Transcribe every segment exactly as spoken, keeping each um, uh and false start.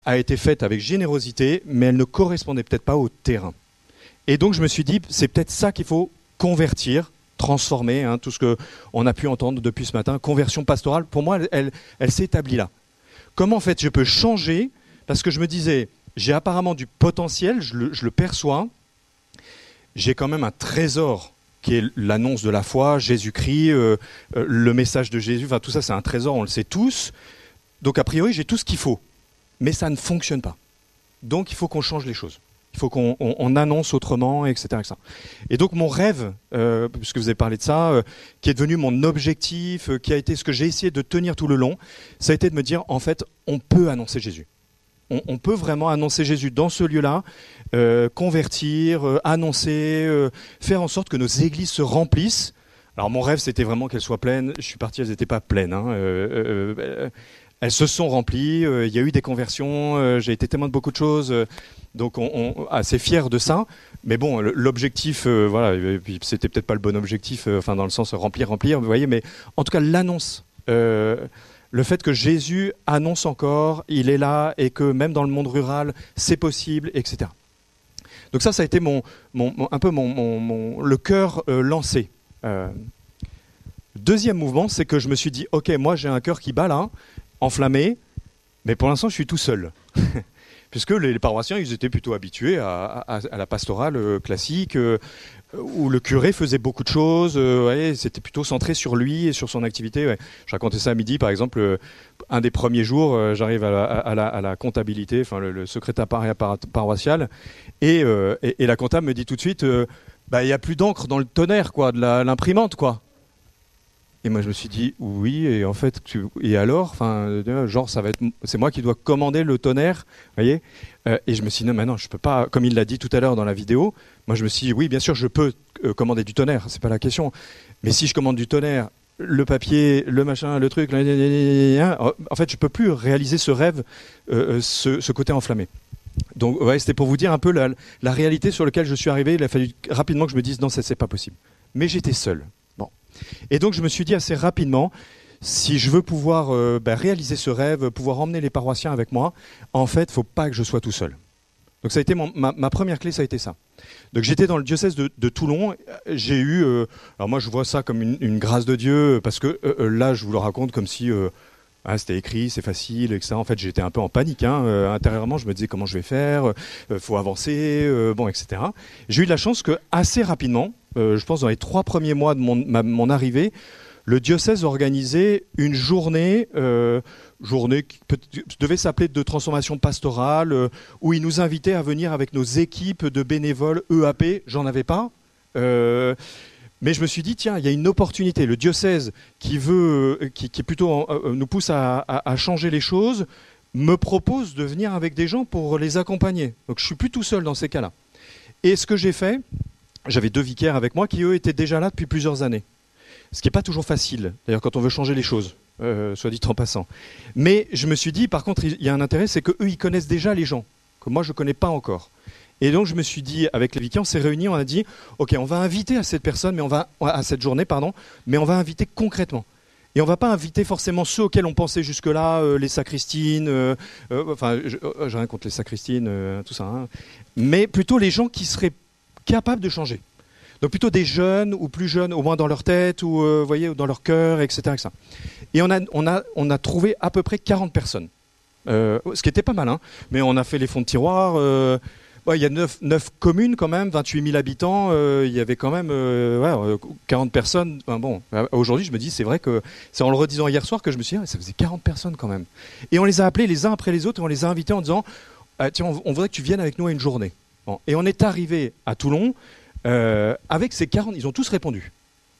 a été faite avec générosité, mais elle ne correspondait peut-être pas au terrain. Et donc je me suis dit, c'est peut-être ça qu'il faut convertir, transformer, hein, tout ce qu'on a pu entendre depuis ce matin. Conversion pastorale, pour moi, elle, elle, elle s'est établie là. Comment en fait je peux changer? Parce que je me disais, j'ai apparemment du potentiel, je le, je le perçois. J'ai quand même un trésor qui est l'annonce de la foi, Jésus-Christ, euh, euh, le message de Jésus. Enfin, tout ça, c'est un trésor, on le sait tous. Donc, a priori, j'ai tout ce qu'il faut. Mais ça ne fonctionne pas. Donc, il faut qu'on change les choses. Il faut qu'on on, on annonce autrement, et cetera, et cetera. Et donc, mon rêve, euh, puisque vous avez parlé de ça, euh, qui est devenu mon objectif, euh, qui a été ce que j'ai essayé de tenir tout le long, ça a été de me dire, en fait, on peut annoncer Jésus. On, on peut vraiment annoncer Jésus dans ce lieu-là, euh, convertir, euh, annoncer, euh, faire en sorte que nos églises se remplissent. Alors, mon rêve, c'était vraiment qu'elles soient pleines. Je suis parti, elles n'étaient pas pleines, hein. euh, euh, Elles se sont remplies, euh, il y a eu des conversions, euh, j'ai été témoin de beaucoup de choses, euh, donc on, on assez fier de ça. Mais bon, l'objectif, euh, voilà, et puis c'était peut-être pas le bon objectif, euh, enfin dans le sens remplir, remplir, vous voyez, mais en tout cas l'annonce, euh, le fait que Jésus annonce encore, il est là et que même dans le monde rural, c'est possible, et cetera. Donc ça, ça a été mon, mon, mon un peu mon, mon, mon le cœur euh, lancé. Euh, deuxième mouvement, c'est que je me suis dit, ok, moi j'ai un cœur qui bat là, enflammé, mais pour l'instant je suis tout seul. Puisque les, les paroissiens, ils étaient plutôt habitués à, à, à la pastorale euh, classique, euh, où le curé faisait beaucoup de choses, euh, ouais, c'était plutôt centré sur lui et sur son activité. Ouais. Je racontais ça à midi, par exemple, euh, un des premiers jours, euh, j'arrive à la, à, la, à la comptabilité, enfin le, le secrétariat par, paroissial, et, euh, et, et la comptable me dit tout de suite, euh, bah, il n'y a plus d'encre dans le tonnerre, quoi, de l'imprimante, quoi. Et moi je me suis dit oui, et en fait tu, et alors, enfin genre ça va être, c'est moi qui dois commander le tonnerre, voyez, euh, et je me suis dit non, mais non, je peux pas, comme il l'a dit tout à l'heure dans la vidéo. Moi je me suis dit oui, bien sûr je peux euh, commander du tonnerre, c'est pas la question, mais si je commande du tonnerre, le papier, le machin, le truc, en fait je peux plus réaliser ce rêve, euh, ce, ce côté enflammé. Donc ouais, c'était pour vous dire un peu la, la réalité sur laquelle je suis arrivé. Il a fallu rapidement que je me dise non, ça c'est pas possible, mais j'étais seul. Et donc je me suis dit assez rapidement, si je veux pouvoir euh, bah, réaliser ce rêve, pouvoir emmener les paroissiens avec moi, en fait, il ne faut pas que je sois tout seul. Donc ça a été mon, ma, ma première clé, ça a été ça. Donc j'étais dans le diocèse de, de Toulon, j'ai eu, euh, alors moi je vois ça comme une, une grâce de Dieu, parce que euh, là je vous le raconte comme si euh, ah, c'était écrit, c'est facile, et cetera. En fait j'étais un peu en panique, hein. euh, intérieurement je me disais comment je vais faire, il euh, faut avancer, euh, bon, et cetera. J'ai eu de la chance que assez rapidement, Euh, je pense dans les trois premiers mois de mon, ma, mon arrivée, le diocèse organisait une journée, euh, journée qui peut, devait s'appeler de transformation pastorale, euh, où il nous invitait à venir avec nos équipes de bénévoles E A P. J'en avais pas, euh, mais je me suis dit tiens, il y a une opportunité. Le diocèse qui veut, qui, qui est plutôt euh, nous pousse à, à, à changer les choses, me propose de venir avec des gens pour les accompagner. Donc je suis plus tout seul dans ces cas-là. Et ce que j'ai fait, j'avais deux vicaires avec moi qui, eux, étaient déjà là depuis plusieurs années. Ce qui n'est pas toujours facile, d'ailleurs, quand on veut changer les choses, euh, soit dit en passant. Mais je me suis dit, par contre, il y a un intérêt, c'est qu'eux, ils connaissent déjà les gens, que moi, je ne connais pas encore. Et donc, je me suis dit, avec les vicaires, on s'est réunis, on a dit, OK, on va inviter à cette personne, mais on va, à cette journée, pardon, mais on va inviter concrètement. Et on ne va pas inviter forcément ceux auxquels on pensait jusque-là, euh, les sacristines, euh, euh, enfin, je n'ai rien contre les sacristines, euh, tout ça, hein, mais plutôt les gens qui seraient capables de changer. Donc plutôt des jeunes ou plus jeunes, au moins dans leur tête ou euh, voyez, ou dans leur cœur, et cetera, et cetera. Et on a, on, a, on a trouvé à peu près quarante personnes, euh, ce qui était pas mal, hein. Mais on a fait les fonds de tiroir. Euh, ouais, il y a neuf communes quand même, vingt-huit mille habitants. Euh, il y avait quand même euh, ouais, quarante personnes. Enfin, bon, aujourd'hui, je me dis, c'est vrai que c'est en le redisant hier soir que je me suis dit, ah, ça faisait quarante personnes quand même. Et on les a appelés les uns après les autres et on les a invités en disant, ah, tiens, on, on voudrait que tu viennes avec nous à une journée. Bon. Et on est arrivé à Toulon euh, avec ces quarante, ils ont tous répondu.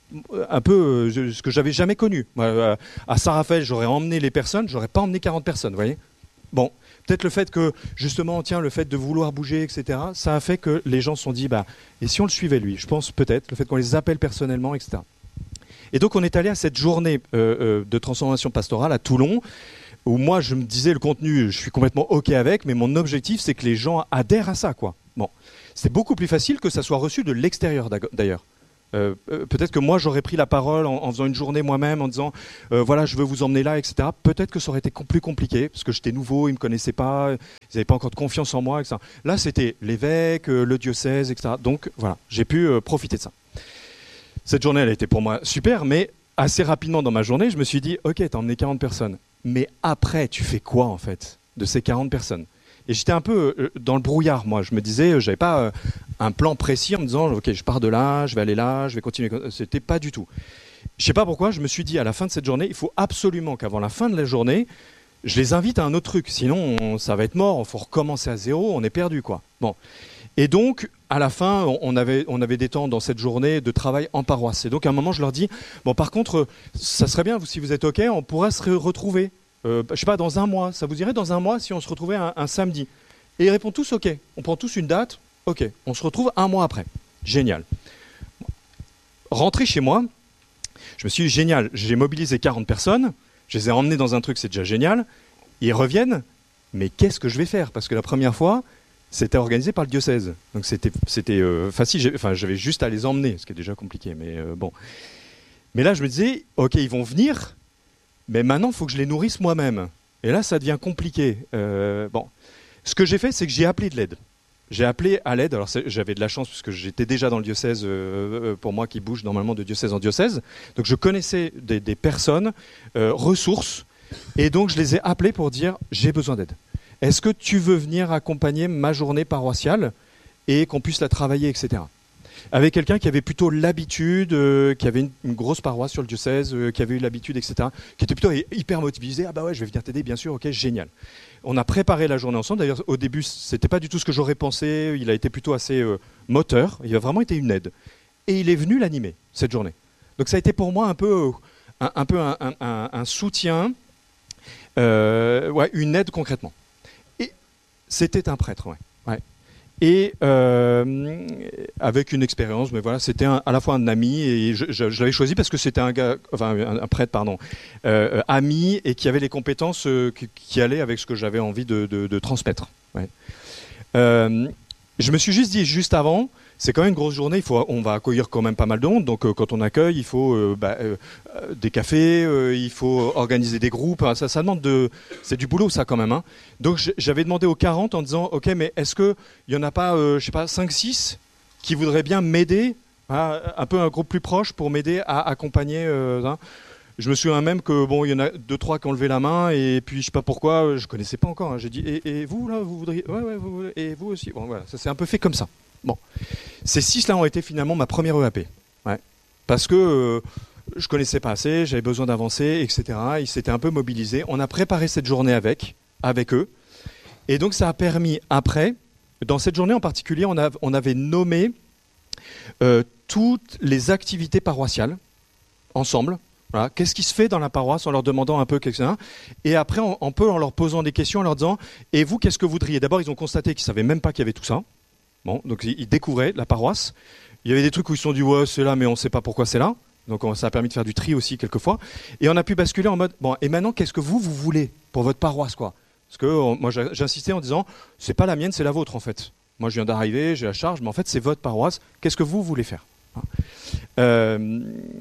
Un peu euh, ce que j'avais jamais connu. Euh, à Saint-Raphaël, j'aurais emmené les personnes, j'aurais pas emmené quarante personnes, vous voyez. Bon, peut-être le fait que, justement, tiens, le fait de vouloir bouger, et cetera, ça a fait que les gens se sont dit, bah, et si on le suivait lui? Je pense peut-être, le fait qu'on les appelle personnellement, et cetera. Et donc on est allé à cette journée euh, euh, de transformation pastorale à Toulon, où moi je me disais le contenu, je suis complètement OK avec, mais mon objectif c'est que les gens adhèrent à ça, quoi. Bon, c'est beaucoup plus facile que ça soit reçu de l'extérieur d'ailleurs. Euh, peut-être que moi j'aurais pris la parole en, en faisant une journée moi-même, en disant euh, voilà, je veux vous emmener là, et cetera. Peut-être que ça aurait été com- plus compliqué parce que j'étais nouveau, ils me connaissaient pas, ils n'avaient pas encore de confiance en moi, et cetera. Là, c'était l'évêque, euh, le diocèse, et cetera. Donc voilà, j'ai pu euh, profiter de ça. Cette journée, elle a été pour moi super, mais assez rapidement dans ma journée, je me suis dit ok, t'as emmené quarante personnes, mais après, tu fais quoi en fait de ces quarante personnes? Et j'étais un peu euh, dans le brouillard, moi. Je me disais, euh, j'avais pas euh, un plan précis en me disant, ok, je pars de là, je vais aller là, je vais continuer. C'était pas du tout. Je sais pas pourquoi, je me suis dit, à la fin de cette journée, il faut absolument qu'avant la fin de la journée, je les invite à un autre truc. Sinon, on- ça va être mort, il faut recommencer à zéro, on est perdu, quoi. Bon. Et donc, à la fin, on on avait, on avait des temps dans cette journée de travail en paroisse. Et donc, à un moment, je leur dis, bon, par contre, euh, ça serait bien, vous- si vous êtes ok, on pourrait se re- retrouver. Euh, je sais pas, dans un mois. Ça vous irait dans un mois si on se retrouvait un, un samedi? Et ils répondent tous ok. On prend tous une date. Ok. On se retrouve un mois après. Génial. Rentré chez moi, je me suis dit génial. J'ai mobilisé quarante personnes. Je les ai emmenés dans un truc, c'est déjà génial. Ils reviennent. Mais qu'est-ce que je vais faire? Parce que la première fois, c'était organisé par le diocèse. Donc c'était, c'était euh, facile. J'ai- Enfin, j'avais juste à les emmener, ce qui est déjà compliqué. Mais euh, bon. Mais là, je me disais, ok, ils vont venir. Mais maintenant, il faut que je les nourrisse moi-même. Et là, ça devient compliqué. Euh, bon. Ce que j'ai fait, c'est que j'ai appelé de l'aide. J'ai appelé à l'aide. Alors, c'est- j'avais de la chance parce que j'étais déjà dans le diocèse, euh, euh, pour moi qui bouge normalement de diocèse en diocèse. Donc, je connaissais des, des personnes, euh, ressources. Et donc, je les ai appelés pour dire j'ai besoin d'aide. Est-ce que tu veux venir accompagner ma journée paroissiale et qu'on puisse la travailler, et cetera. Avec quelqu'un qui avait plutôt l'habitude, euh, qui avait une, une grosse paroisse sur le diocèse, euh, qui avait eu l'habitude, et cetera, qui était plutôt hy- hyper motivé. Ah bah ouais, je vais venir t'aider, bien sûr, ok, génial. On a préparé la journée ensemble. D'ailleurs, au début, c'était pas du tout ce que j'aurais pensé. Il a été plutôt assez euh, moteur. Il a vraiment été une aide. Et il est venu l'animer, cette journée. Donc ça a été pour moi un peu, euh, un, un peu un, un- un- un soutien, euh, ouais, une aide concrètement. Et c'était un prêtre, ouais. ouais. Et euh, avec une expérience, mais voilà, c'était un- à la fois un ami et je, je- je l'avais choisi parce que c'était un gars, enfin un, un prêtre, pardon, euh, ami et qui avait les compétences euh, qui, qui allaient avec ce que j'avais envie de, de- de transmettre. Ouais. Euh, je me suis juste dit juste avant, c'est quand même une grosse journée. Il faut, on va accueillir quand même pas mal de monde. Donc euh, quand on accueille, il faut euh, bah, euh, euh, des cafés, euh, il faut organiser des groupes. Hein, ça, ça demande de, c'est du boulot ça quand même. Hein. Donc j- j'avais demandé aux quarante en disant, ok, mais est-ce que il y en a pas, euh, je sais pas, cinq six qui voudraient bien m'aider, hein, un peu un groupe plus proche pour m'aider à accompagner. Euh, hein. Je me souviens même que bon, il y en a deux trois qui ont levé la main et puis je sais pas pourquoi, je connaissais pas encore. Hein. J'ai dit et, et vous là, vous voudriez, ouais ouais, vous, et vous aussi. Bon voilà, ça s'est un peu fait comme ça. Bon, ces six là ont été finalement ma première E A P, ouais, parce que euh, je connaissais pas assez, j'avais besoin d'avancer, et cetera. Ils s'étaient un peu mobilisés. On a préparé cette journée avec avec eux et donc ça a permis après, dans cette journée en particulier, on, a, on avait nommé euh, toutes les activités paroissiales ensemble. Voilà. Qu'est-ce qui se fait dans la paroisse en leur demandant un peu quelque chose. Et après, on, on peut en leur posant des questions, en leur disant « Et vous, qu'est-ce que vous voudriez ?» D'abord, ils ont constaté qu'ils ne savaient même pas qu'il y avait tout ça. Bon, donc ils découvraient la paroisse. Il y avait des trucs où ils se sont dit « Ouais, c'est là, mais on ne sait pas pourquoi c'est là. » Donc ça a permis de faire du tri aussi quelquefois. Et on a pu basculer en mode « Bon, et maintenant, qu'est-ce que vous, vous voulez pour votre paroisse, quoi ?» Parce que on, moi, j'insistais en disant « C'est pas la mienne, c'est la vôtre, en fait. Moi, je viens d'arriver, j'ai la charge, mais en fait, c'est votre paroisse. Qu'est-ce que vous voulez faire ?» euh,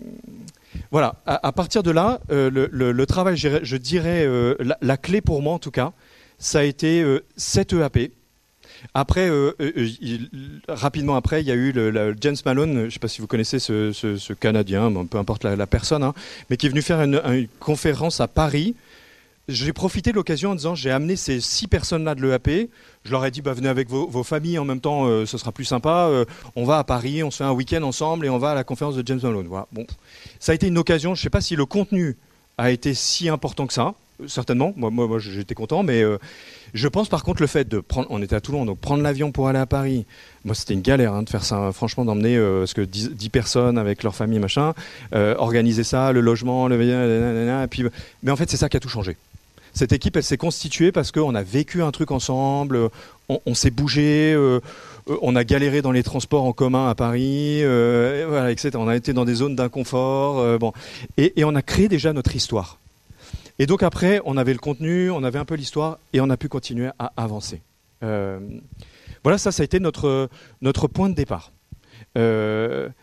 Voilà, à, à partir de là, euh, le, le, le travail, je, je dirais, euh, la, la clé pour moi en tout cas, ça a été euh, cette E A P. Après, euh, euh, il, rapidement après, il y a eu le, le James Malone, je ne sais pas si vous connaissez ce, ce, ce Canadien, bon, peu importe la, la personne, hein, mais qui est venu faire une, une conférence à Paris. J'ai profité de l'occasion en disant j'ai amené ces six personnes-là de l'E A P. Je leur ai dit bah, venez avec vos, vos familles en même temps, euh, ce sera plus sympa. Euh, on va à Paris, on se fait un week-end ensemble et on va à la conférence de James Malone. Voilà. Bon. Ça a été une occasion, je ne sais pas si le contenu a été si important que ça, certainement. Moi, moi, moi j'étais content, mais euh, je pense par contre le fait de prendre, on était à Toulon, donc prendre l'avion pour aller à Paris, moi c'était une galère hein, de faire ça, franchement d'emmener euh, parce que dix, dix personnes avec leur famille, machin, euh, organiser ça, le logement, le... Et puis, mais en fait c'est ça qui a tout changé. Cette équipe, elle s'est constituée parce qu'on a vécu un truc ensemble, on, on s'est bougé, euh, on a galéré dans les transports en commun à Paris, euh, voilà, et cetera. On a été dans des zones d'inconfort, euh, bon, et, et on a créé déjà notre histoire. Et donc après, on avait le contenu, on avait un peu l'histoire, et on a pu continuer à avancer. Euh, voilà, ça, ça a été notre notre point de départ. Euh,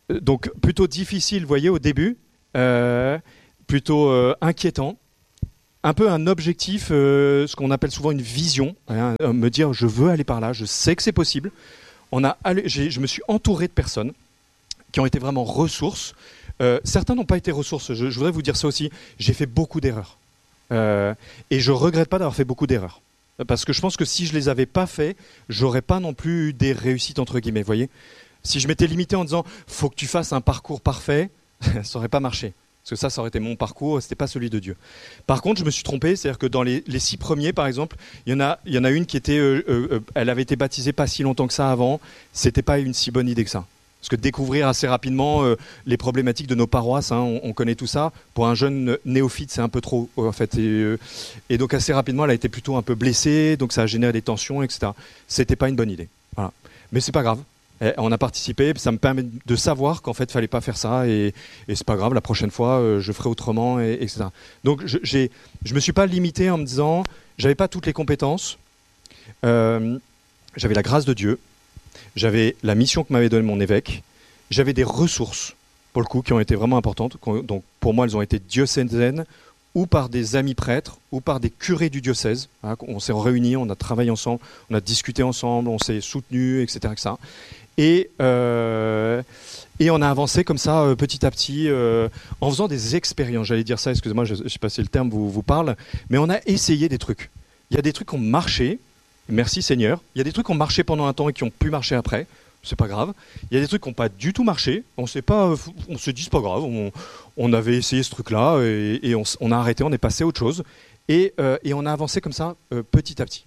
donc plutôt difficile, vous voyez, au début, euh, plutôt euh, inquiétant. Un peu un objectif, euh, ce qu'on appelle souvent une vision, hein, me dire je veux aller par là, je sais que c'est possible. On a, j'ai, je me suis entouré de personnes qui ont été vraiment ressources. Euh, certains n'ont pas été ressources, je, je voudrais vous dire ça aussi, j'ai fait beaucoup d'erreurs. Euh, et je ne regrette pas d'avoir fait beaucoup d'erreurs. Parce que je pense que si je ne les avais pas fait, j'aurais pas non plus eu des réussites entre guillemets, vous voyez. Si je m'étais limité en disant « faut que tu fasses un parcours parfait », ça n'aurait pas marché. Parce que ça, ça aurait été mon parcours, ce n'était pas celui de Dieu. Par contre, je me suis trompé, c'est-à-dire que dans les, les six premiers, par exemple, il y en a, il y en a une qui était, euh, euh, elle avait été baptisée pas si longtemps que ça avant, c'était pas une si bonne idée que ça. Parce que découvrir assez rapidement euh, les problématiques de nos paroisses, hein, on, on connaît tout ça. Pour un jeune néophyte, c'est un peu trop, en fait. Et, euh, et donc assez rapidement, elle a été plutôt un peu blessée, donc ça a généré des tensions, et cetera. C'était pas une bonne idée. Voilà. Mais c'est pas grave. Et on a participé, ça me permet de savoir qu'en fait, il fallait pas faire ça, et, et c'est pas grave. La prochaine fois, euh, je ferai autrement, et, etc. Donc, je, j'ai, je me suis pas limité en me disant, j'avais pas toutes les compétences, euh, j'avais la grâce de Dieu. J'avais la mission que m'avait donnée mon évêque, j'avais des ressources, pour le coup, qui ont été vraiment importantes. Donc pour moi, elles ont été diocésaines, ou par des amis prêtres, ou par des curés du diocèse. On s'est réunis, on a travaillé ensemble, on a discuté ensemble, on s'est soutenus, et cetera et cetera. Et, euh, et on a avancé comme ça, euh, petit à petit, euh, en faisant des expériences. J'allais dire ça, excusez-moi, je ne sais pas si le terme vous, vous parle, mais on a essayé des trucs. Il y a des trucs qui ont marché. Merci Seigneur. Il y a des trucs qui ont marché pendant un temps et qui ont pu marcher après. C'est pas grave. Il y a des trucs qui n'ont pas du tout marché. On s'est pas, on se dit c'est pas grave. On, on avait essayé ce truc-là et, et on, on a arrêté. On est passé à autre chose et, euh, et on a avancé comme ça euh, petit à petit.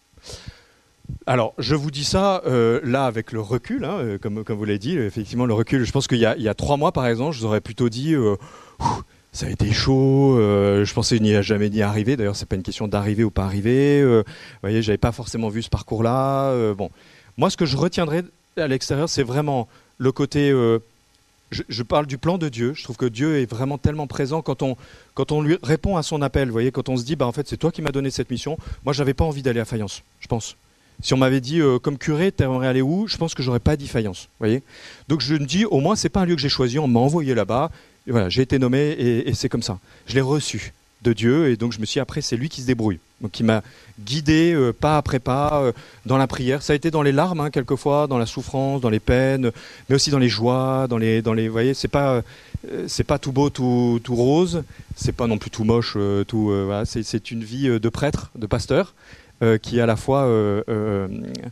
Alors, je vous dis ça euh, là avec le recul, hein, euh, comme, comme vous l'avez dit. Effectivement, le recul. Je pense qu'il y a, il y a trois mois, par exemple, je vous aurais plutôt dit. Euh, Ça a été chaud, euh, je pensais n'y a jamais n'y arriver. D'ailleurs, c'est pas une question d'arriver ou pas arriver. Euh, vous voyez, j'avais pas forcément vu ce parcours-là. Euh, bon, moi, ce que je retiendrai à l'extérieur, c'est vraiment le côté. Euh, je, je parle du plan de Dieu. Je trouve que Dieu est vraiment tellement présent quand on quand on lui répond à son appel. Vous voyez, quand on se dit, bah en fait, c'est toi qui m'as donné cette mission. Moi, j'avais pas envie d'aller à Fayence. Je pense. Si on m'avait dit euh, comme curé, t'aimerais aller où ? Je pense que j'aurais pas dit Fayence. Vous voyez. Donc je me dis, au moins, c'est pas un lieu que j'ai choisi. On m'a envoyé là-bas. Et voilà, j'ai été nommé et, et c'est comme ça. Je l'ai reçu de Dieu et donc je me suis dit, après, c'est lui qui se débrouille. Donc qui m'a guidé euh, pas après pas euh, dans la prière. Ça a été dans les larmes, hein, quelquefois, dans la souffrance, dans les peines, mais aussi dans les joies, dans les, dans les. Vous voyez, c'est pas, euh, c'est pas tout beau, tout, tout rose. C'est pas non plus tout moche, euh, tout. Euh, voilà, c'est, c'est une vie de prêtre, de pasteur, euh, qui à la fois euh, euh,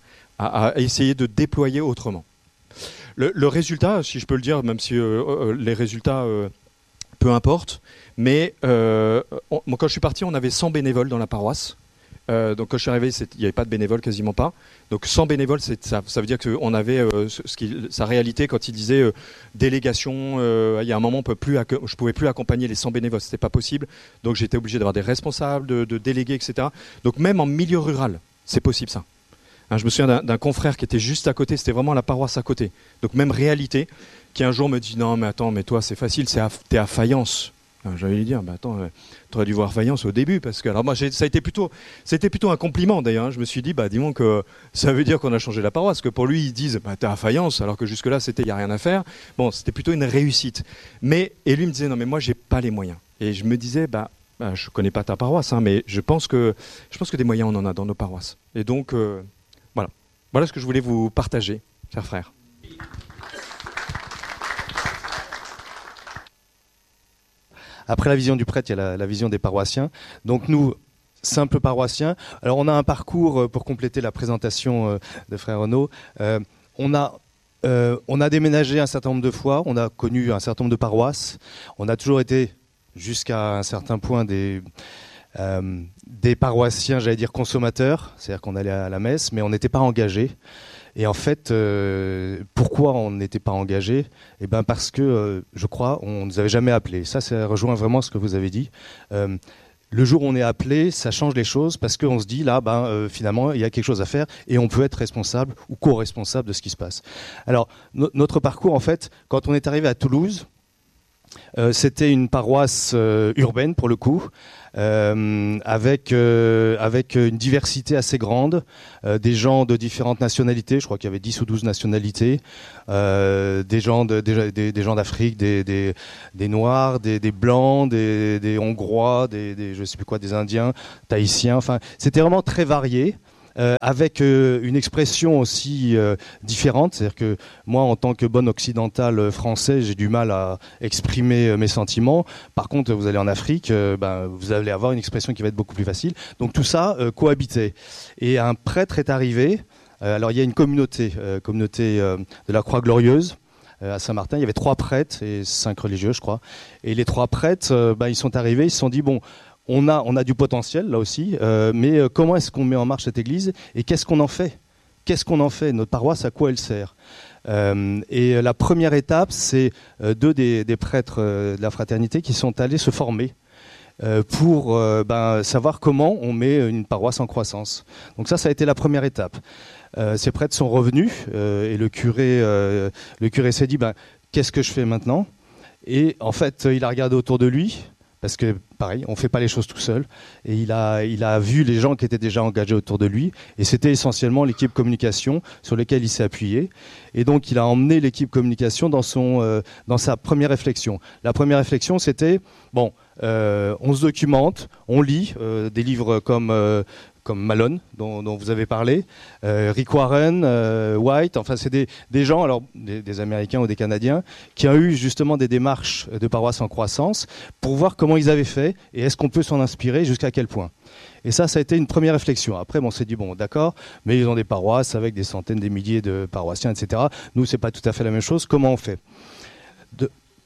a, a essayé de déployer autrement. Le, le résultat, si je peux le dire, même si euh, euh, les résultats, euh, peu importe, mais euh, on, moi, quand je suis parti, on avait cent bénévoles dans la paroisse. Euh, donc quand je suis arrivé, il n'y avait pas de bénévoles, quasiment pas. Donc cent bénévoles, c'est, ça, ça veut dire qu'on avait euh, ce, ce qui, sa réalité quand il disait euh, délégation. Euh, il y a un moment, on peut plus, je ne pouvais plus accompagner les cent bénévoles, ce n'était pas possible. Donc j'étais obligé d'avoir des responsables, de, de délégués, et cetera. Donc même en milieu rural, c'est possible ça. Je me souviens d'un, d'un confrère qui était juste à côté, c'était vraiment la paroisse à côté. Donc même réalité, qui un jour me dit « Non mais attends, mais toi c'est facile, c'est à, t'es à Fayence ». J'allais lui dire bah, « Attends, euh, t'aurais dû voir Fayence au début ». Parce que alors moi, j'ai, ça, a été plutôt, ça a été plutôt un compliment d'ailleurs. Hein. Je me suis dit bah, « Dis-moi que ça veut dire qu'on a changé la paroisse ». Parce que pour lui, ils disent bah, « T'es à Fayence », alors que jusque-là, c'était « Il n'y a rien à faire ». Bon, c'était plutôt une réussite. Mais, et lui me disait « Non mais moi, j'ai pas les moyens ». Et je me disais bah, bah, « Je connais pas ta paroisse, hein, mais je pense, que, je pense que des moyens, on en a dans nos paroisses ». Et donc... Euh, Voilà ce que je voulais vous partager, chers frères. Après la vision du prêtre, il y a la, la vision des paroissiens. Donc nous, simples paroissiens, alors on a un parcours pour compléter la présentation de frère Renaud. Euh, on a euh, on a déménagé un certain nombre de fois, on a connu un certain nombre de paroisses. On a toujours été jusqu'à un certain point des Euh, des paroissiens, j'allais dire consommateurs, c'est-à-dire qu'on allait à la messe, mais on n'était pas engagés. Et en fait, euh, pourquoi on n'était pas engagés ? Eh ben parce que, euh, je crois, on ne nous avait jamais appelés. Ça, ça rejoint vraiment ce que vous avez dit. Euh, le jour où on est appelé, ça change les choses parce qu'on se dit là, ben euh, finalement, il y a quelque chose à faire et on peut être responsable ou co-responsable de ce qui se passe. Alors, no- notre parcours, en fait, quand on est arrivé à Toulouse, Euh, c'était une paroisse euh, urbaine pour le coup, euh, avec euh, avec une diversité assez grande, euh, des gens de différentes nationalités. Je crois qu'il y avait dix ou douze nationalités, euh, des gens de, des, des, des gens d'Afrique, des, des des Noirs, des, des Blancs, des, des Hongrois, des, des je sais plus quoi, des Indiens, Tahitiens. Enfin, c'était vraiment très varié. Euh, avec euh, une expression aussi euh, différente, c'est-à-dire que moi, en tant que bon occidental français, j'ai du mal à exprimer euh, mes sentiments. Par contre, vous allez en Afrique, euh, ben, vous allez avoir une expression qui va être beaucoup plus facile. Donc tout ça euh, cohabitait. Et un prêtre est arrivé. Euh, alors il y a une communauté, euh, communauté euh, de la Croix-Glorieuse euh, à Saint-Martin. Il y avait trois prêtres et cinq religieux, je crois. Et les trois prêtres, euh, ben, ils sont arrivés, ils se sont dit bon. On a, on a du potentiel là aussi, euh, mais euh, comment est-ce qu'on met en marche cette église et qu'est-ce qu'on en fait ? Qu'est-ce qu'on en fait ? Notre paroisse, à quoi elle sert ? euh, Et la première étape, c'est euh, deux des, des prêtres euh, de la fraternité qui sont allés se former euh, pour euh, ben, savoir comment on met une paroisse en croissance. Donc ça, ça a été la première étape. Euh, ces prêtres sont revenus euh, et le curé, euh, le curé s'est dit ben, qu'est-ce que je fais maintenant ? Et en fait, il a regardé autour de lui. Parce que, pareil, on ne fait pas les choses tout seul. Et il a, il a vu les gens qui étaient déjà engagés autour de lui. Et c'était essentiellement l'équipe communication sur laquelle il s'est appuyé. Et donc, il a emmené l'équipe communication dans, son, euh, dans sa première réflexion. La première réflexion, c'était, bon, euh, on se documente, on lit euh, des livres comme... Euh, comme Malone, dont, dont vous avez parlé, euh, Rick Warren, euh, White, enfin c'est des, des gens, alors des, des Américains ou des Canadiens, qui ont eu justement des démarches de paroisse en croissance pour voir comment ils avaient fait et est-ce qu'on peut s'en inspirer, jusqu'à quel point. Et ça, ça a été une première réflexion. Après, bon, on s'est dit, bon, d'accord, mais ils ont des paroisses avec des centaines, des milliers de paroissiens, et cetera. Nous, c'est pas tout à fait la même chose. Comment on fait ? de...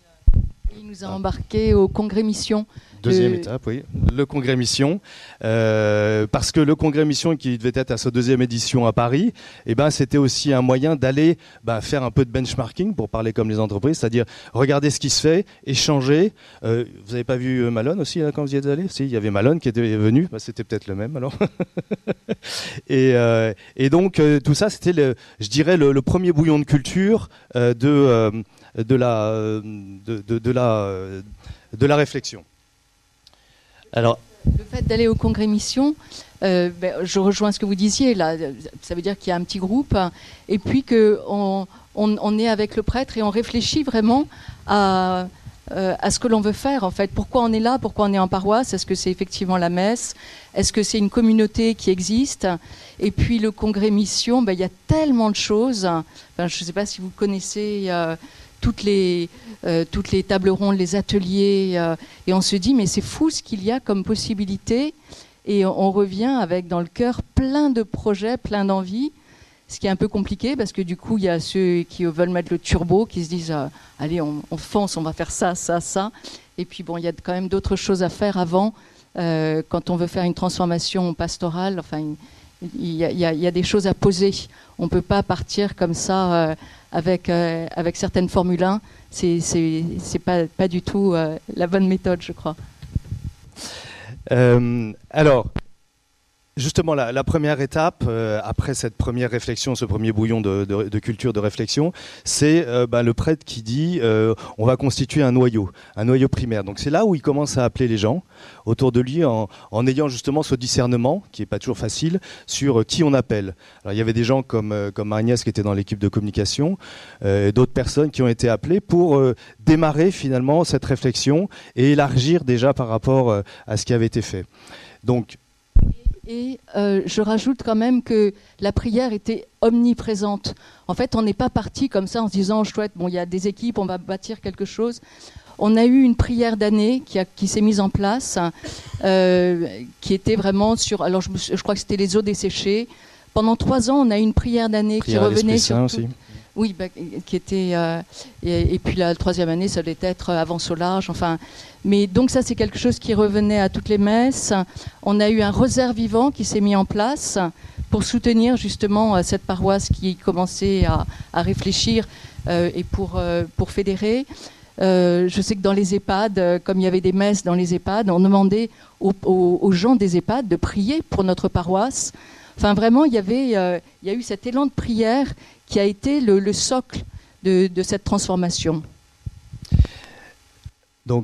Il nous a embarqués au Congrès Mission. Deuxième Le... étape, oui. Le Congrès Mission. Euh, parce que le Congrès Mission, qui devait être à sa deuxième édition à Paris, eh ben, c'était aussi un moyen d'aller ben, faire un peu de benchmarking, pour parler comme les entreprises, c'est-à-dire regarder ce qui se fait, échanger. Euh, vous n'avez pas vu Malone aussi, là, quand vous y êtes allé ? Si, il y avait Malone qui était venu. Ben, c'était peut-être le même, alors. et, euh, et donc, euh, tout ça, c'était, le, je dirais, le, le premier bouillon de culture euh, de, euh, de, la, de, de, de, la, de la réflexion. Alors, le fait d'aller au Congrès Mission, euh, ben, je rejoins ce que vous disiez là. Ça veut dire qu'il y a un petit groupe, et puis que on, on, on est avec le prêtre et on réfléchit vraiment à, euh, à ce que l'on veut faire en fait. Pourquoi on est là ? Pourquoi on est en paroisse ? Est-ce que c'est effectivement la messe ? Est-ce que c'est une communauté qui existe ? Et puis le Congrès Mission, ben, il y a tellement de choses. Enfin, je ne sais pas si vous connaissez. Euh, toutes les, euh, toutes les tables rondes, les ateliers, euh, et on se dit mais c'est fou ce qu'il y a comme possibilité, et on, on revient avec dans le cœur plein de projets, plein d'envies, ce qui est un peu compliqué parce que du coup il y a ceux qui veulent mettre le turbo, qui se disent euh, allez on, on fonce, on va faire ça, ça, ça, et puis bon il y a quand même d'autres choses à faire avant, euh, quand on veut faire une transformation pastorale, enfin une, il y, a, il, y a, il y a des choses à poser. On ne peut pas partir comme ça euh, avec, euh, avec certaines Formule un. C'est, c'est, c'est pas, pas du tout euh, la bonne méthode, je crois. Euh, alors, justement, la, la première étape, euh, après cette première réflexion, ce premier bouillon de, de, de culture, de réflexion, c'est euh, bah, le prêtre qui dit euh, on va constituer un noyau, un noyau primaire. Donc c'est là où il commence à appeler les gens autour de lui en, en ayant justement ce discernement, qui n'est pas toujours facile, sur qui on appelle. Alors il y avait des gens comme, euh, comme Agnès qui était dans l'équipe de communication, euh, d'autres personnes qui ont été appelées pour euh, démarrer finalement cette réflexion et élargir déjà par rapport euh, à ce qui avait été fait. Donc, Et euh, je rajoute quand même que la prière était omniprésente. En fait, on n'est pas parti comme ça en se disant chouette, bon, il y a des équipes, on va bâtir quelque chose. On a eu une prière d'année qui, a, qui s'est mise en place, euh, qui était vraiment sur. Alors, je, je crois que c'était les eaux desséchées. Pendant trois ans, on a eu une prière d'année prière qui revenait sur. Tout, aussi. Oui, bah, qui était. Euh, et, et puis la troisième année, ça devait être Avance au large. Enfin, mais donc ça, c'est quelque chose qui revenait à toutes les messes. On a eu un rosaire vivant qui s'est mis en place pour soutenir justement cette paroisse qui commençait à, à réfléchir euh, et pour euh, pour fédérer. Euh, je sais que dans les EHPAD, comme il y avait des messes dans les EHPAD, on demandait aux, aux, aux gens des EHPAD de prier pour notre paroisse. Enfin, vraiment, il y avait, euh, il y a eu cet élan de prière qui a été le, le socle de, de cette transformation. Donc,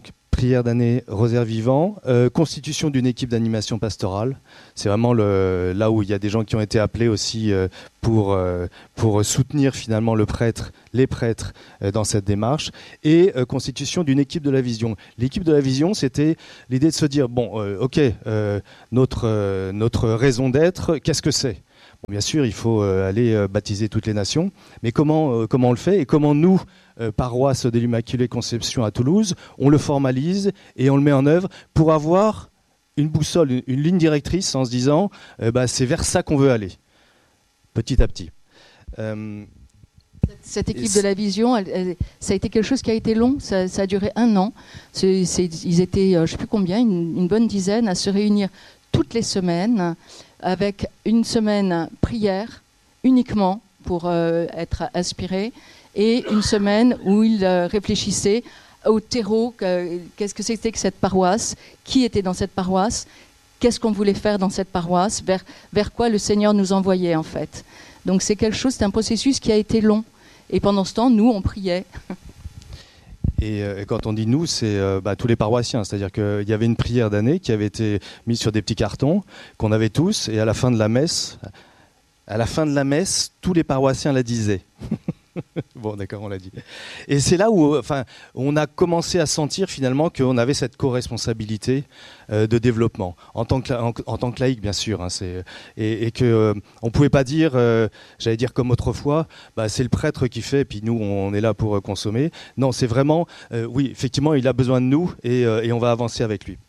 prière d'année, rosaire vivant, euh, constitution d'une équipe d'animation pastorale. C'est vraiment le, là où il y a des gens qui ont été appelés aussi euh, pour, euh, pour soutenir finalement le prêtre, les prêtres euh, dans cette démarche. Et euh, constitution d'une équipe de la vision. L'équipe de la vision, c'était l'idée de se dire, bon, euh, ok, euh, notre, euh, notre raison d'être, qu'est-ce que c'est ? Bon, bien sûr, il faut euh, aller euh, baptiser toutes les nations, mais comment, euh, comment on le fait et comment nous, Euh, paroisse de l'Immaculée Conception à Toulouse, on le formalise et on le met en œuvre pour avoir une boussole, une, une ligne directrice en se disant euh, bah, c'est vers ça qu'on veut aller, petit à petit. Euh, Cette équipe de la vision, elle, elle, ça a été quelque chose qui a été long, ça, ça a duré un an. C'est, c'est, ils étaient, euh, je ne sais plus combien, une, une bonne dizaine à se réunir toutes les semaines avec une semaine prière uniquement pour euh, être inspirés, et une semaine où il euh, réfléchissait au terreau, que, qu'est-ce que c'était que cette paroisse, qui était dans cette paroisse, qu'est-ce qu'on voulait faire dans cette paroisse, vers, vers quoi le Seigneur nous envoyait en fait. Donc c'est quelque chose, c'est un processus qui a été long. Et pendant ce temps, nous, on priait. Et, euh, et quand on dit nous, c'est euh, bah, tous les paroissiens. C'est-à-dire qu'il y avait une prière d'année qui avait été mise sur des petits cartons, qu'on avait tous, et à la fin de la messe, à la fin de la messe, tous les paroissiens la disaient. Bon, d'accord, on l'a dit. Et c'est là où enfin, on a commencé à sentir finalement qu'on avait cette co-responsabilité euh, de développement, en tant que, en, en tant que laïc, bien sûr. Hein, c'est, et, et qu'on euh, ne pouvait pas dire, euh, j'allais dire comme autrefois, bah, c'est le prêtre qui fait, puis nous, on est là pour euh, consommer. Non, c'est vraiment, euh, oui, effectivement, il a besoin de nous et, euh, et on va avancer avec lui.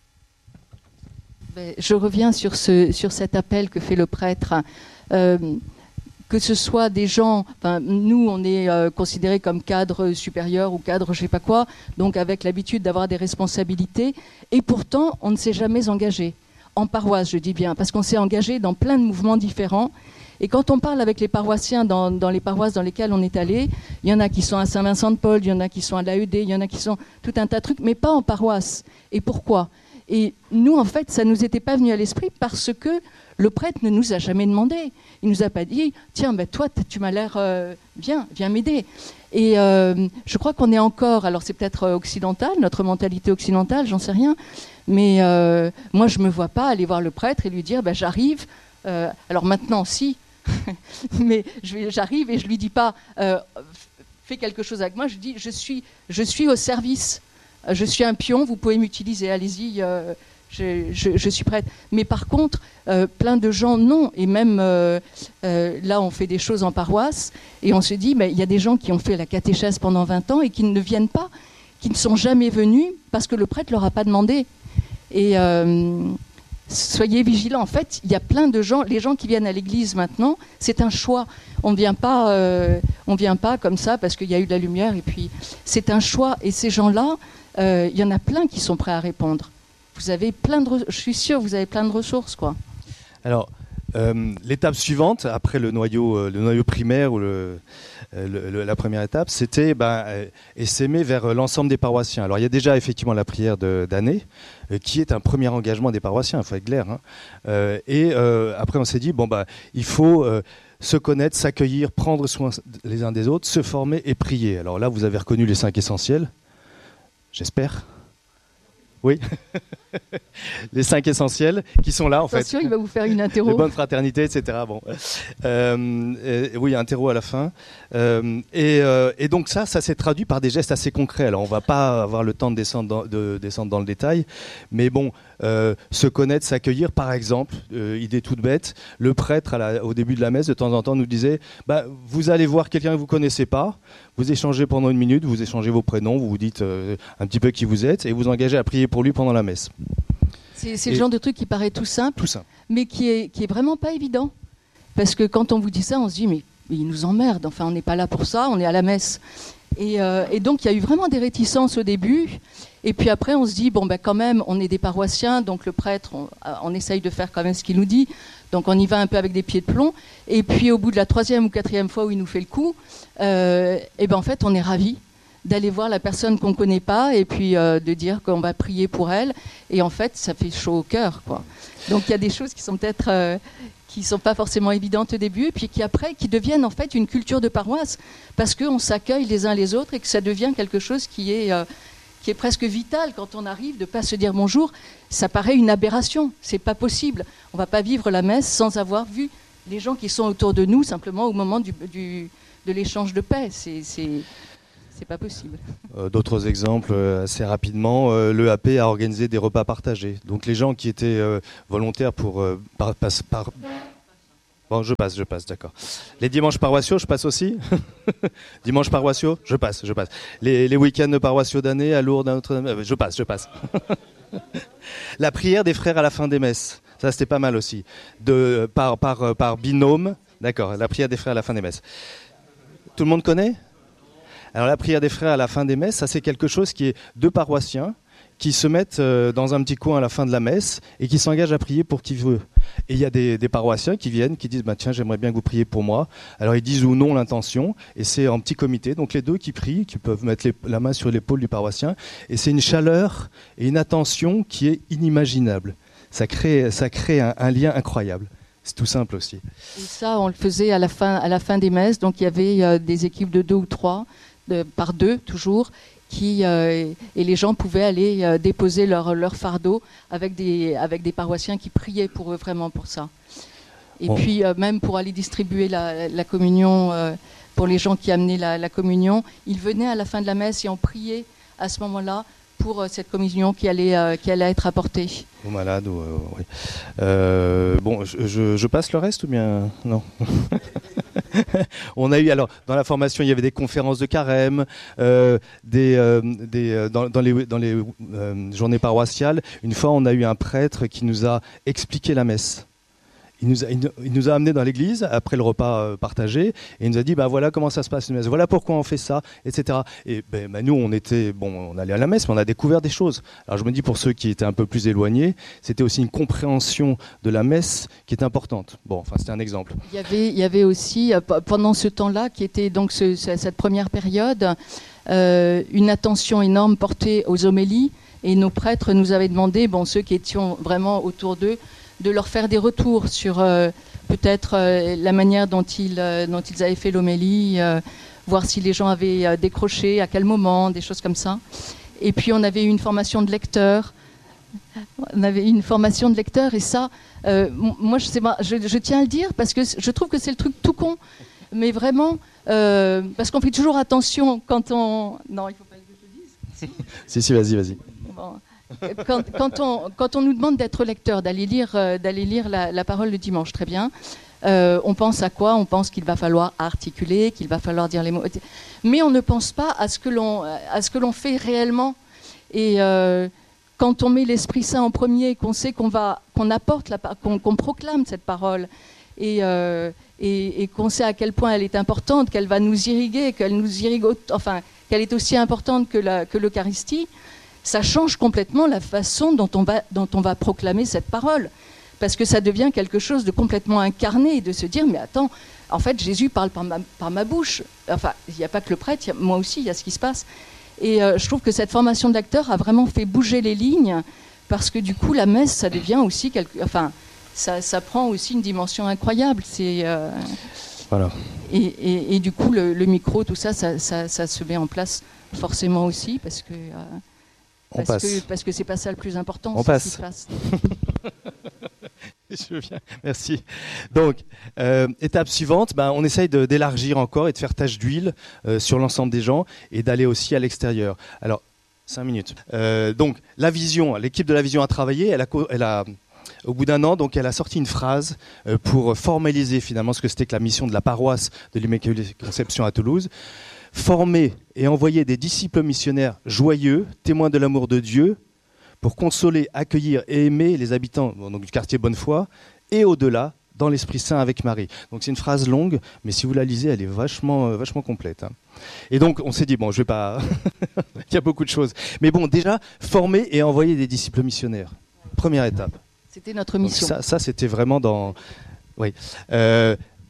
Je reviens sur, ce, sur cet appel que fait le prêtre. Euh, que ce soit des gens, enfin, nous on est euh, considérés comme cadres supérieurs ou cadres je sais pas quoi, donc avec l'habitude d'avoir des responsabilités, et pourtant on ne s'est jamais engagé, en paroisse je dis bien, parce qu'on s'est engagé dans plein de mouvements différents, et quand on parle avec les paroissiens dans, dans les paroisses dans lesquelles on est allé, il y en a qui sont à Saint-Vincent-de-Paul, il y en a qui sont à l'A E D, il y en a qui sont tout un tas de trucs, mais pas en paroisse. Et pourquoi ? Et nous en fait ça nous était pas venu à l'esprit parce que le prêtre ne nous a jamais demandé. Il nous a pas dit « Tiens, ben toi, tu m'as l'air... Euh, viens, viens m'aider. » Et euh, je crois qu'on est encore... Alors, c'est peut-être occidental, notre mentalité occidentale, j'en sais rien. Mais euh, moi, je ne me vois pas aller voir le prêtre et lui dire ben, « J'arrive. Euh, » Alors maintenant, si. Mais je vais, j'arrive et je ne lui dis pas euh, « Fais quelque chose avec moi. » Je dis je suis, « Je suis au service. Je suis un pion. Vous pouvez m'utiliser. Allez-y. Euh, » Je, je, je suis prête. Mais par contre, euh, plein de gens, non. Et même euh, euh, là, on fait des choses en paroisse et on se dit, mais il y a des gens qui ont fait la catéchèse pendant vingt ans et qui ne viennent pas, qui ne sont jamais venus parce que le prêtre ne leur a pas demandé. Et euh, soyez vigilants. En fait, il y a plein de gens, les gens qui viennent à l'église maintenant, c'est un choix. On ne vient pas, euh, on vient pas comme ça parce qu'il y a eu de la lumière. Et puis, c'est un choix. Et ces gens-là, euh, il y en a plein qui sont prêts à répondre. Vous avez plein de, re... je suis sûr, vous avez plein de ressources, quoi. Alors, euh, l'étape suivante, après le noyau, euh, le noyau primaire ou le, euh, le, le, la première étape, c'était ben, euh, essaimer vers l'ensemble des paroissiens. Alors, il y a déjà effectivement la prière de, d'année, euh, qui est un premier engagement des paroissiens, il faut être clair. Hein. Euh, et euh, après, on s'est dit, bon, bah, il faut euh, se connaître, s'accueillir, prendre soin les uns des autres, se former et prier. Alors là, vous avez reconnu les cinq essentiels, j'espère. Oui, les cinq essentiels qui sont là en Attention, fait. Attention, il va vous faire une interro. De bonne fraternité, et cetera. Bon, euh, et, oui, interro à la fin. Euh, et, euh, et donc ça, ça s'est traduit par des gestes assez concrets. Alors on va pas avoir le temps de descendre dans, de descendre dans le détail, mais bon, euh, se connaître, s'accueillir, par exemple, euh, idée toute bête. Le prêtre à la, au début de la messe, de temps en temps, nous disait bah, vous allez voir quelqu'un que vous connaissez pas, vous échangez pendant une minute, vous échangez vos prénoms, vous vous dites euh, un petit peu qui vous êtes, et vous engagez à prier pour lui pendant la messe. C'est, c'est le genre de truc qui paraît tout simple, tout simple, mais qui est, qui est vraiment pas évident. Parce que quand on vous dit ça, on se dit, mais, mais il nous emmerde, enfin on n'est pas là pour ça, on est à la messe. Et, euh, et donc il y a eu vraiment des réticences au début, et puis après on se dit, bon ben quand même, on est des paroissiens, donc le prêtre, on, on essaye de faire quand même ce qu'il nous dit, donc on y va un peu avec des pieds de plomb, et puis au bout de la troisième ou quatrième fois où il nous fait le coup, euh, et ben en fait on est ravis d'aller voir la personne qu'on ne connaît pas et puis euh, de dire qu'on va prier pour elle. Et en fait, ça fait chaud au cœur, quoi. Donc il y a des choses qui sont peut-être euh, qui sont pas forcément évidentes au début, et puis qui après qui deviennent en fait une culture de paroisse, parce qu'on s'accueille les uns les autres et que ça devient quelque chose qui est euh, qui est presque vital quand on arrive, de ne pas se dire bonjour, ça paraît une aberration. C'est pas possible. On ne va pas vivre la messe sans avoir vu les gens qui sont autour de nous, simplement au moment du, du, de l'échange de paix. C'est, c'est, c'est pas possible. Euh, d'autres exemples, euh, assez rapidement, euh, l'E A P a organisé des repas partagés. Donc les gens qui étaient euh, volontaires pour... Euh, par, par, par... Bon, je passe, je passe, d'accord. Les dimanches paroissiaux, je passe aussi. Dimanches paroissiaux, je passe, je passe. Les, les week-ends paroissiaux d'année à Lourdes, à Notre-Dame, je passe, je passe. La prière des frères à la fin des messes, ça c'était pas mal aussi. De, par, par, par binôme, d'accord, la prière des frères à la fin des messes. Tout le monde connaît ? Alors la prière des frères à la fin des messes, ça c'est quelque chose qui est deux paroissiens qui se mettent dans un petit coin à la fin de la messe et qui s'engagent à prier pour qui veut. Et il y a des, des paroissiens qui viennent, qui disent bah, « tiens, j'aimerais bien que vous priez pour moi ». Alors ils disent ou non l'intention, et c'est en petit comité. Donc les deux qui prient, qui peuvent mettre les, la main sur l'épaule du paroissien, et c'est une chaleur et une attention qui est inimaginable. Ça crée, ça crée un, un lien incroyable. C'est tout simple aussi. Et ça, on le faisait à la fin, à la fin des messes. Donc il y avait euh, des équipes de deux ou trois, de, par deux toujours, Qui, euh, et les gens pouvaient aller euh, déposer leur, leur fardeau avec des, avec des paroissiens qui priaient pour eux vraiment pour ça. Et bon. puis euh, même pour aller distribuer la, la communion, euh, pour les gens qui amenaient la, la communion, ils venaient à la fin de la messe et on priait à ce moment-là pour euh, cette communion qui allait, euh, qui allait être apportée. Ou malade, ou, euh, oui. Euh, bon, je, je, je passe le reste ou bien non? On a eu, alors, dans la formation, il y avait des conférences de carême, euh, des, euh, des, euh, dans, dans les, dans les euh, journées paroissiales. Une fois, on a eu un prêtre qui nous a expliqué la messe. Il nous, a, il nous a amenés dans l'église après le repas euh, partagé et il nous a dit bah voilà comment ça se passe une messe, voilà pourquoi on fait ça, et cetera. Et ben, ben, nous on était bon, on allait à la messe, mais on a découvert des choses. Alors je me dis pour ceux qui étaient un peu plus éloignés, c'était aussi une compréhension de la messe qui est importante. Bon, enfin c'était un exemple. Il y avait, il y avait aussi pendant ce temps-là, qui était donc ce, cette première période, euh, une attention énorme portée aux homélies et nos prêtres nous avaient demandé, bon ceux qui étions vraiment autour d'eux, de leur faire des retours sur euh, peut-être euh, la manière dont ils, euh, dont ils avaient fait l'homélie, euh, voir si les gens avaient euh, décroché, à quel moment, des choses comme ça. Et puis on avait eu une formation de lecteur. On avait eu une formation de lecteur et ça, euh, moi je, sais pas, je, je tiens à le dire parce que je trouve que c'est le truc tout con, mais vraiment, euh, parce qu'on fait toujours attention quand on... Non, il ne faut pas que je te dise. Si, si, vas-y, vas-y. Bon. Quand, quand, on, quand on nous demande d'être lecteur, d'aller lire, euh, d'aller lire la, la parole le dimanche, très bien, euh, on pense à quoi? On pense qu'il va falloir articuler, qu'il va falloir dire les mots. Mais on ne pense pas à ce que l'on, à ce que l'on fait réellement. Et euh, quand on met l'Esprit Saint en premier, qu'on sait qu'on, va, qu'on apporte, la, qu'on, qu'on proclame cette parole, et, euh, et, et qu'on sait à quel point elle est importante, qu'elle va nous irriguer, qu'elle nous irrigue, enfin, qu'elle est aussi importante que, la, que l'Eucharistie, ça change complètement la façon dont on va, dont on va proclamer cette parole. Parce que ça devient quelque chose de complètement incarné, de se dire, mais attends, en fait, Jésus parle par ma, par ma bouche. Enfin, il n'y a pas que le prêtre, y a, moi aussi, il y a ce qui se passe. Et euh, je trouve que cette formation de lecteur a vraiment fait bouger les lignes, parce que du coup, la messe, ça devient aussi quelque... Enfin, ça, ça prend aussi une dimension incroyable. C'est... Euh, voilà. Et, et, et du coup, le, le micro, tout ça, ça, ça, ça se met en place forcément aussi, parce que... Euh, On parce passe. Que, parce que c'est pas ça le plus important. On passe. passe. Je viens. Merci. Donc, euh, étape suivante, ben, on essaye de, d'élargir encore et de faire tache d'huile euh, sur l'ensemble des gens et d'aller aussi à l'extérieur. Alors, cinq minutes. Euh, donc, la vision, l'équipe de la vision a travaillé. Elle a, elle a, au bout d'un an, donc, elle a sorti une phrase euh, pour formaliser finalement ce que c'était que la mission de la paroisse de l'Immaculée Conception à Toulouse. Former et envoyer des disciples missionnaires joyeux, témoins de l'amour de Dieu, pour consoler, accueillir et aimer les habitants bon, donc, du quartier Bonnefoy et au-delà, dans l'Esprit Saint avec Marie. Donc c'est une phrase longue, mais si vous la lisez, elle est vachement, euh, vachement complète. Hein. Et donc on s'est dit, bon, je vais pas... Il y a beaucoup de choses. Mais bon, déjà, former et envoyer des disciples missionnaires. Première étape. C'était notre mission. Donc, ça, ça, c'était vraiment dans... Oui. Euh,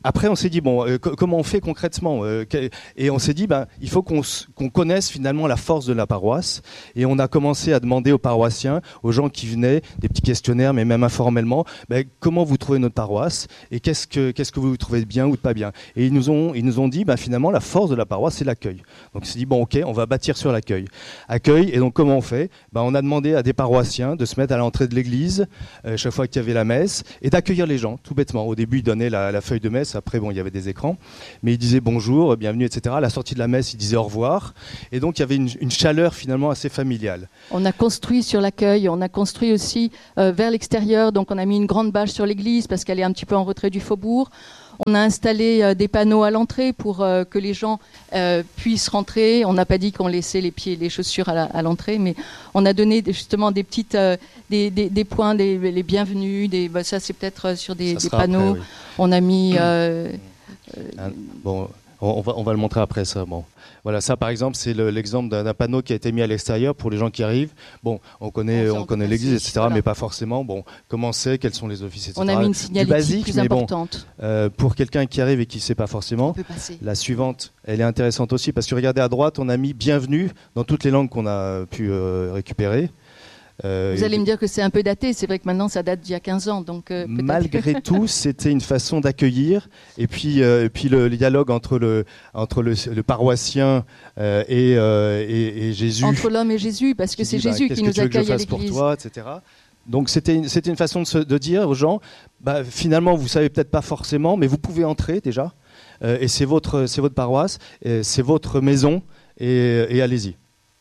après, on s'est dit, bon, euh, co- comment on fait concrètement euh, que- Et on s'est dit, ben, il faut qu'on, s- qu'on connaisse finalement la force de la paroisse. Et on a commencé à demander aux paroissiens, aux gens qui venaient, des petits questionnaires, mais même informellement, ben, comment vous trouvez notre paroisse et qu'est-ce que, qu'est-ce que vous trouvez de bien ou de pas bien. Et ils nous ont, ils nous ont dit, ben, finalement, la force de la paroisse, c'est l'accueil. Donc on s'est dit, bon, ok, on va bâtir sur l'accueil. Accueil, et donc comment on fait ben, On a demandé à des paroissiens de se mettre à l'entrée de l'église, euh, chaque fois qu'il y avait la messe, et d'accueillir les gens, tout bêtement. Au début, ils donnaient la, la feuille de messe. Après, bon, il y avait des écrans, mais il disait bonjour, bienvenue, et cetera. À la sortie de la messe, il disait au revoir. Et donc, il y avait une, une chaleur finalement assez familiale. On a construit sur l'accueil, on a construit aussi euh, vers l'extérieur, donc on a mis une grande bâche sur l'église parce qu'elle est un petit peu en retrait du faubourg. On a installé euh, des panneaux à l'entrée pour euh, que les gens euh, puissent rentrer. On n'a pas dit qu'on laissait les pieds et les chaussures à, la, à l'entrée, mais on a donné des, justement des petites, euh, des, des, des points, des, les bienvenus. Des, bah, ça, c'est peut-être sur des, des panneaux. Après, oui. On a mis. Euh, Hein, bon, on, on va, on va le montrer après ça. Bon. Voilà, ça par exemple, c'est le, l'exemple d'un, d'un panneau qui a été mis à l'extérieur pour les gens qui arrivent. Bon, on connaît, On on connaît l'église, et cetera, voilà. mais pas forcément. Bon, comment c'est, quels sont les offices, et cetera. On a mis une Du signalétique basique, plus mais bon, importante. euh, pour quelqu'un qui arrive et qui ne sait pas On forcément, peut passer. la suivante, elle est intéressante aussi parce que regardez à droite, on a mis bienvenue dans toutes les langues qu'on a pu euh, récupérer. Euh, Vous allez me dire que c'est un peu daté, c'est vrai que maintenant ça date d'il y a quinze ans. Donc, euh, peut-être Malgré que... tout, c'était une façon d'accueillir. Et puis, euh, et puis le, le dialogue entre le, entre le, le paroissien euh, et, euh, et, et Jésus. Entre l'homme et Jésus, parce que qui c'est dit, bah, Jésus qu'est-ce qui que nous tu veux que je accueille à fasse pour l'église. toi, et cetera. Donc c'était une, c'était une façon de, se, de dire aux gens, bah, finalement, vous savez peut-être pas forcément, mais vous pouvez entrer déjà. Euh, et c'est votre, c'est votre paroisse, et c'est votre maison, et, et allez-y.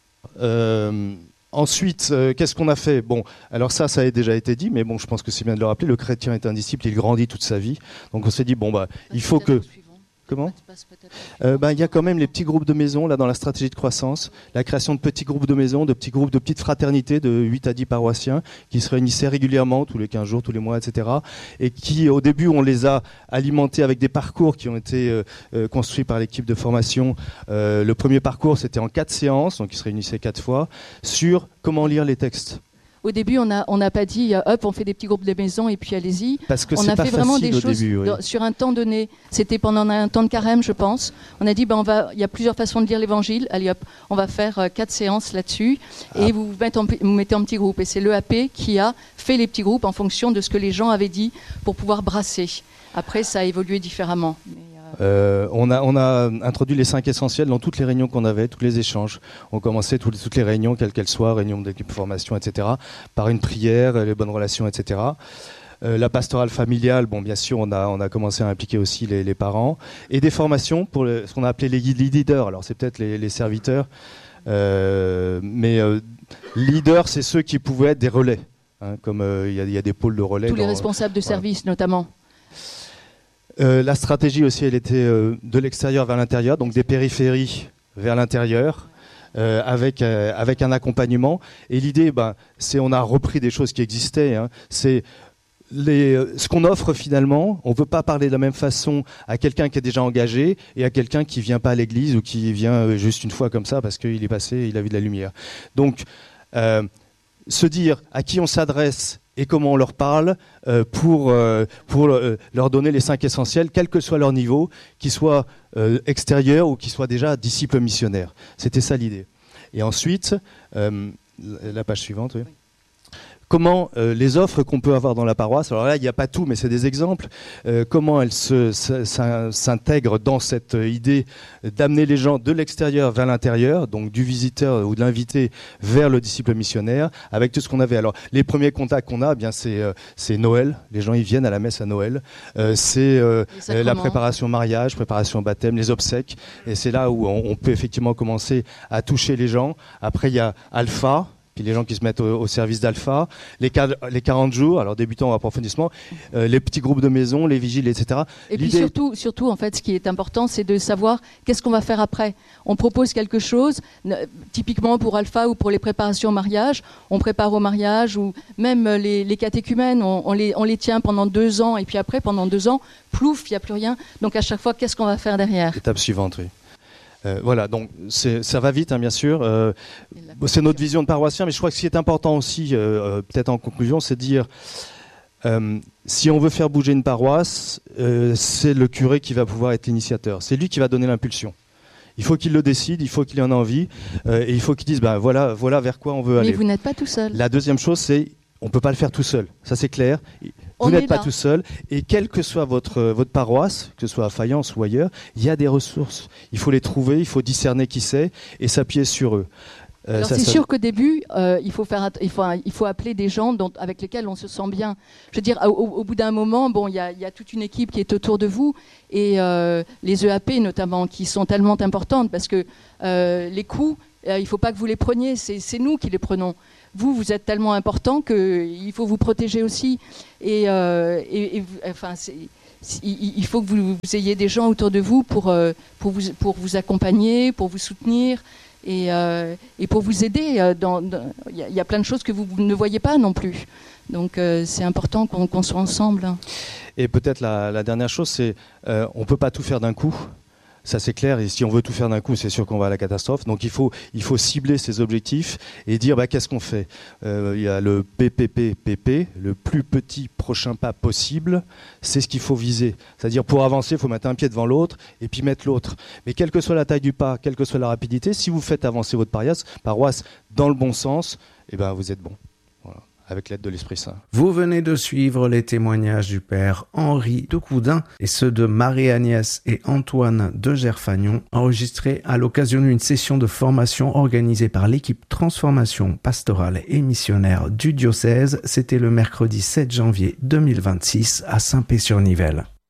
Euh, Ensuite, euh, qu'est-ce qu'on a fait ? Bon, alors ça, ça a déjà été dit, mais bon, je pense que c'est bien de le rappeler. Le chrétien est un disciple, il grandit toute sa vie. Donc on s'est dit, bon, bah, il faut que... Comment ? Euh, ben, il y a quand même les petits groupes de maison là dans la stratégie de croissance, la création de petits groupes de maison, de petits groupes de petites fraternités de huit à dix paroissiens qui se réunissaient régulièrement, tous les quinze jours, tous les mois, et cetera. Et qui, au début, on les a alimentés avec des parcours qui ont été euh, euh, construits par l'équipe de formation. Euh, le premier parcours, c'était en quatre séances, donc ils se réunissaient quatre fois, sur comment lire les textes. Au début, on n'a on a pas dit euh, hop, on fait des petits groupes de maison et puis allez-y. Parce que on c'est a pas fait vraiment facile des au choses début. Oui. dans- sur un temps donné. C'était pendant un temps de carême, je pense. On a dit ben on va, il y a plusieurs façons de lire l'Évangile. Allez hop, on va faire euh, quatre séances là-dessus et Ah. vous vous mettez, en, vous mettez en petits groupes. Et c'est l'E A P qui a fait les petits groupes en fonction de ce que les gens avaient dit pour pouvoir brasser. Après, ça a évolué différemment. Mais, euh, Euh, on, a, on a introduit les cinq essentiels dans toutes les réunions qu'on avait, tous les échanges. On commençait toutes, toutes les réunions, quelles qu'elles soient, réunions d'équipe de formation, et cetera, par une prière, les bonnes relations, et cetera. Euh, la pastorale familiale, bon, bien sûr, on a, on a commencé à impliquer aussi les, les parents. Et des formations pour le, ce qu'on a appelé les guides leaders. Alors, c'est peut-être les, les serviteurs, euh, mais euh, leaders, c'est ceux qui pouvaient être des relais. Hein, comme euh, il y, y a des pôles de relais. tous les dans- responsables de voilà. service, notamment. Euh, la stratégie aussi, elle était euh, de l'extérieur vers l'intérieur, donc des périphéries vers l'intérieur, euh, avec, euh, avec un accompagnement. Et l'idée, ben, c'est on a repris des choses qui existaient. Hein. C'est les, euh, ce qu'on offre finalement. On ne peut pas parler de la même façon à quelqu'un qui est déjà engagé et à quelqu'un qui ne vient pas à l'église ou qui vient euh, juste une fois comme ça parce qu'il est passé, il a vu de la lumière. Donc, euh, se dire à qui on s'adresse et comment on leur parle euh, pour, euh, pour euh, leur donner les cinq essentiels, quel que soit leur niveau, qu'ils soient euh, extérieurs ou qu'ils soient déjà disciples missionnaires. C'était ça l'idée. Et ensuite, euh, la page suivante, oui. Comment euh, les offres qu'on peut avoir dans la paroisse, alors là il n'y a pas tout mais c'est des exemples, euh, comment elles se, s'in- s'intègrent dans cette idée d'amener les gens de l'extérieur vers l'intérieur, donc du visiteur ou de l'invité vers le disciple missionnaire, avec tout ce qu'on avait. Alors les premiers contacts qu'on a, eh bien c'est euh, c'est Noël, les gens ils viennent à la messe à Noël, euh, c'est euh, Les sacrements. la préparation au mariage, préparation au baptême, les obsèques, et c'est là où on, on peut effectivement commencer à toucher les gens. Après il y a Alpha, puis les gens qui se mettent au, au service d'Alpha, les, quar- les quarante jours, alors débutant ou approfondissement, euh, les petits groupes de maison, les vigiles, et cetera. Et puis L'idée- surtout, surtout, en fait, ce qui est important, c'est de savoir qu'est-ce qu'on va faire après. On propose quelque chose, ne- typiquement pour Alpha ou pour les préparations au mariage, on prépare au mariage, ou même les, les catéchumènes, on, on, les, on les tient pendant deux ans, et puis après, pendant deux ans, plouf, il n'y a plus rien. Donc à chaque fois, qu'est-ce qu'on va faire derrière ? Étape suivante, oui. Euh, voilà, donc c'est, ça va vite, hein, bien sûr. Euh, c'est notre vision de paroissien, mais je crois que ce qui est important aussi, euh, euh, peut-être en conclusion, c'est de dire Euh, si on veut faire bouger une paroisse, euh, c'est le curé qui va pouvoir être l'initiateur. C'est lui qui va donner l'impulsion. Il faut qu'il le décide, il faut qu'il en ait envie, euh, et il faut qu'il dise ben, voilà, voilà vers quoi on veut aller. Mais vous n'êtes pas tout seul. La deuxième chose, c'est on ne peut pas le faire tout seul. Ça, c'est clair. Vous On n'êtes est pas là. tout seul. Et quelle que soit votre, votre paroisse, que ce soit à Fayence ou ailleurs, il y a des ressources. Il faut les trouver, il faut discerner qui c'est et s'appuyer sur eux. Euh, Alors ça, c'est ça... sûr qu'au début, euh, il, faut faire, il, faut, il faut appeler des gens dont, avec lesquels on se sent bien. Je veux dire, au, au bout d'un moment, bon, il y a, y a toute une équipe qui est autour de vous et euh, les E A P notamment qui sont tellement importantes parce que euh, les coûts, euh, il ne faut pas que vous les preniez, c'est, c'est nous qui les prenons. Vous, vous êtes tellement important qu'il faut vous protéger aussi. Et, euh, et, et enfin, c'est, il, il faut que vous, vous ayez des gens autour de vous pour, euh, pour, vous, pour vous accompagner, pour vous soutenir. Et, euh, et pour vous aider, il dans, dans, y, y a plein de choses que vous, vous ne voyez pas non plus. Donc euh, c'est important qu'on, qu'on soit ensemble. Et peut-être la, la dernière chose, c'est euh, on ne peut pas tout faire d'un coup. Ça c'est clair, et si on veut tout faire d'un coup, c'est sûr qu'on va à la catastrophe. Donc il faut, il faut cibler ses objectifs et dire bah, qu'est-ce qu'on fait. Euh, il y a le P P P P P, le plus petit prochain pas possible, c'est ce qu'il faut viser. C'est-à-dire pour avancer, il faut mettre un pied devant l'autre et puis mettre l'autre. Mais quelle que soit la taille du pas, quelle que soit la rapidité, si vous faites avancer votre paroisse, paroisse dans le bon sens, eh ben, vous êtes bon. Voilà. Avec l'aide de l'Esprit Saint. Vous venez de suivre les témoignages du père Henri de Coudin et ceux de Marie-Agnès et Antoine de Gerfagnon, enregistrés à l'occasion d'une session de formation organisée par l'équipe Transformation pastorale et missionnaire du diocèse. C'était le mercredi sept janvier deux mille vingt-six à Saint-Pé-sur-Nivelle.